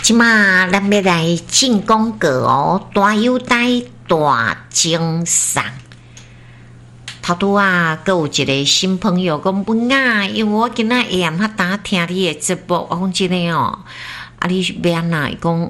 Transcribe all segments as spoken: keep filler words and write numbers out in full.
即马咱要来进广告哦，大优待大精送。头拄啊，阁有一个新朋友讲文啊，因为我今仔下暗较打听你的节目，我讲真诶哦，啊你要安怎？伊讲，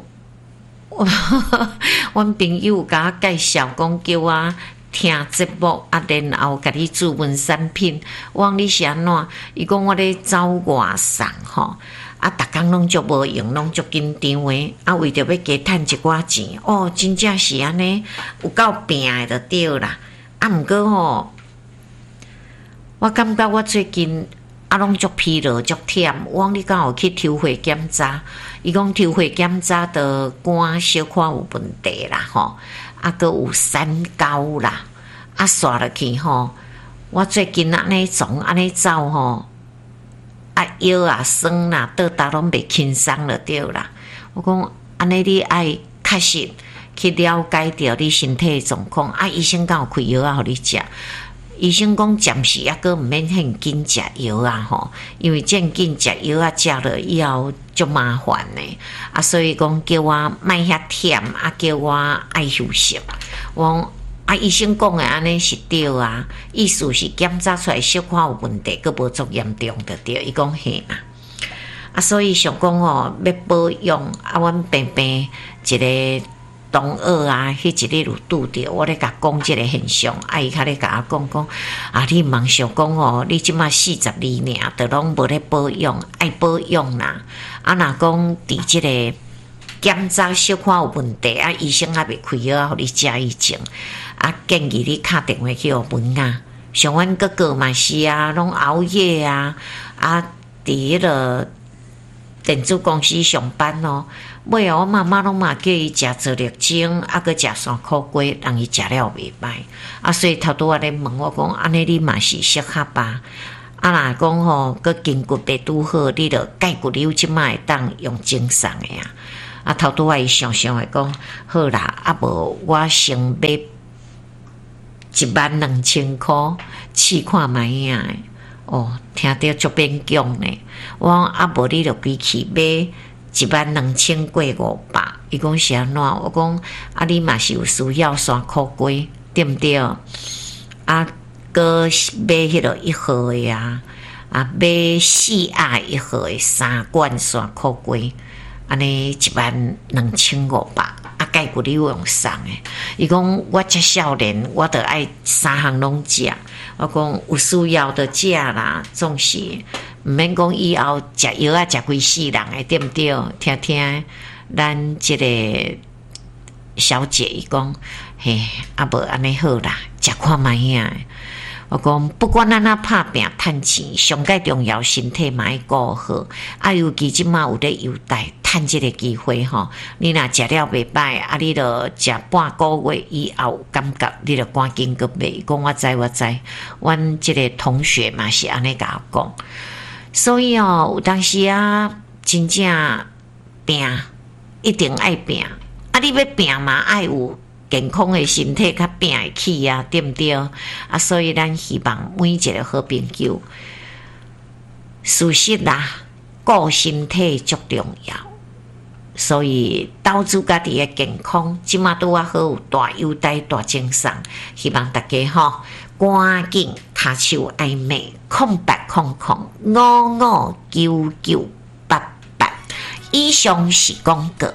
阮朋友甲我介绍讲叫我听节目，啊然后甲你注文产品，我讲你是安怎？伊讲我咧走外送吼。啊，逐工拢足无用，拢足紧张诶。啊，为着要加趁一寡钱，哦，真正是安尼，有够拼诶，就对啦。啊，毋过吼，我感觉我最近啊，拢足疲劳，足忝。我讲你敢有去抽血检查？伊讲抽血检查的肝小可有问题啦，吼，啊，阁有三高啦，啊，刷落去吼，我最近安尼从安尼走吼。啊，腰啊酸啦，倒倒拢袂轻松了对啦。我讲安尼你爱确实去了解着你身体状况。啊，医生敢有开药啊，互你食？医生讲暂时抑阁毋免很紧食药啊吼，因为渐紧食药啊，食了以后足麻烦呢。啊，所以讲叫我莫遐忝，啊，叫我爱休息。我讲啊，医生讲的安尼是对啊，意思是检查出来小可有问题，佫无足严重的对。伊讲嘿啦，啊，所以想讲哦，要保养啊，阮平平一个同学啊，迄一日有拄着，我咧甲讲即个现象，啊，伊较咧甲我讲讲，啊，你毋通想讲哦，你即马四十二尔，都拢无咧保养，爱保养啦。啊，若讲伫即个检查小可有问题，啊，医生还袂开药啊，互你食以前。啊，建议你打电话去互文啊，像阮哥哥嘛是啊，拢熬夜啊，啊，伫迄个电子公司上班哦。尾后我妈妈拢嘛叫伊食做绿精，啊，佮食山苦粿，让伊食了袂歹。啊，所以头拄仔咧问我讲，安尼你嘛是适合吧？啊，若讲吼，佮筋骨袂拄好，你着钙骨瘤即摆会当用精送的啊。啊，头拄仔伊想想的讲，好啦，啊无我先买。一万两千块，试看卖影诶！哦，听着足勉强呢。我讲啊，无你着规去买一万两千过五百。伊讲是安怎？我讲啊，你嘛是有需要山苦粿，对毋对？啊，搁买迄落一号诶啊，啊，买四啊一号诶三罐山苦粿，安尼一万两千五百。啊，钙骨瘤用送诶，伊讲我遮少年，我着爱三项拢食。我讲有需要的食啦，总是毋免讲以后食药啊，食规世人诶，对毋对？听听咱即个小姐伊讲，嘿，啊无安尼好啦，食看卖影。我讲不管咱哪拍拼趁钱，上界重要身体嘛要顾好。啊，尤其即马有咧优待，趁即个机会吼，你若食了袂歹，啊，你着食半个月以后感觉，你着赶紧去买。讲我知我知，阮即个同学嘛是安尼甲我讲。所以哦，有当时啊，真正拼一定爱拼。啊，你要拼嘛，爱有。健康的身体较拼会起啊，对毋对？啊，所以咱希望每一个好朋友，事实啦，顾身体足重要。所以投资家己的健康，即马拄啊好有大优待、大精送，希望大家吼赶紧骹手爱骂空八空空五五九九八八。以上是广告。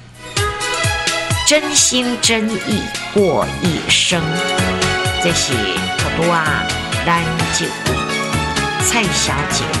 真心真意过一生，这是好多啊，咱这位蔡小姐